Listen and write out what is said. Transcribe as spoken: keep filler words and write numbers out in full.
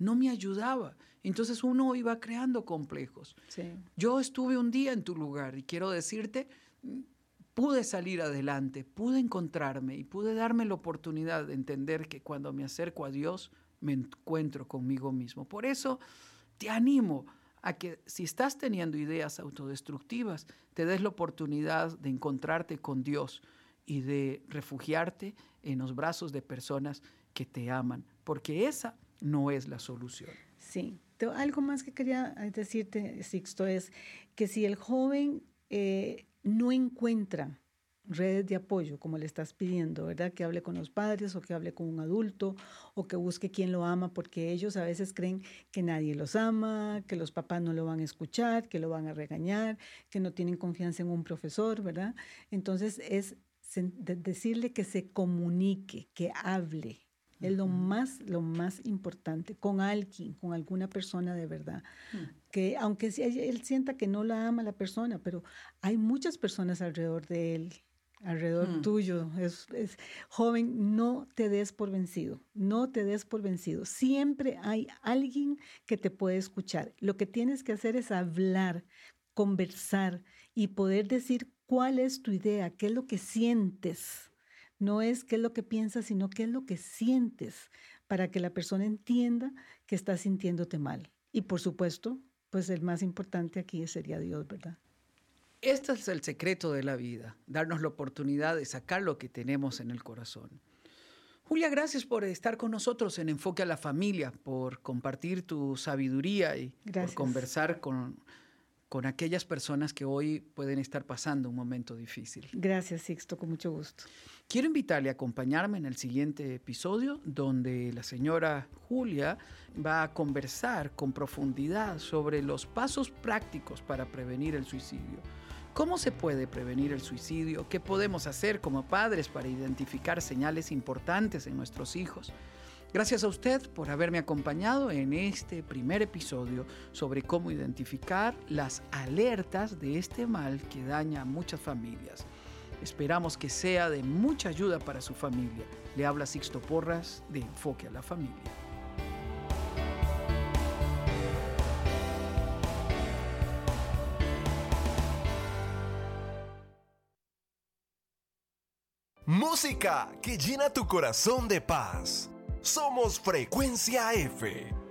no me ayudaba. Entonces uno iba creando complejos. Sí. Yo estuve un día en tu lugar y quiero decirte, pude salir adelante, pude encontrarme y pude darme la oportunidad de entender que cuando me acerco a Dios, me encuentro conmigo mismo. Por eso te animo a que si estás teniendo ideas autodestructivas, te des la oportunidad de encontrarte con Dios y de refugiarte en los brazos de personas que te aman, porque esa no es la solución. Sí. Algo más que quería decirte, Sixto, es que si el joven eh, no encuentra redes de apoyo, como le estás pidiendo, ¿verdad? Que hable con los padres o que hable con un adulto o que busque quien lo ama, porque ellos a veces creen que nadie los ama, que los papás no lo van a escuchar, que lo van a regañar, que no tienen confianza en un profesor, ¿verdad? Entonces es decirle que se comunique, que hable. Es lo más, lo más importante, con alguien, con alguna persona de verdad. Uh-huh. Que aunque él sienta que no la ama la persona, pero hay muchas personas alrededor de él, alrededor uh-huh. tuyo. Es, es, joven, no te des por vencido, no te des por vencido. Siempre hay alguien que te puede escuchar. Lo que tienes que hacer es hablar, conversar y poder decir cuál es tu idea, qué es lo que sientes. No es qué es lo que piensas, sino qué es lo que sientes para que la persona entienda que estás sintiéndote mal. Y por supuesto, pues el más importante aquí sería Dios, ¿verdad? Este es el secreto de la vida, darnos la oportunidad de sacar lo que tenemos en el corazón. Julia, gracias por estar con nosotros en Enfoque a la Familia, por compartir tu sabiduría y gracias. Por conversar con... con aquellas personas que hoy pueden estar pasando un momento difícil. Gracias, Sixto, con mucho gusto. Quiero invitarle a acompañarme en el siguiente episodio, donde la señora Julia va a conversar con profundidad sobre los pasos prácticos para prevenir el suicidio. ¿Cómo se puede prevenir el suicidio? ¿Qué podemos hacer como padres para identificar señales importantes en nuestros hijos? Gracias a usted por haberme acompañado en este primer episodio sobre cómo identificar las alertas de este mal que daña a muchas familias. Esperamos que sea de mucha ayuda para su familia. Le habla Sixto Porras de Enfoque a la Familia. Música que llena tu corazón de paz. Somos Frecuencia F.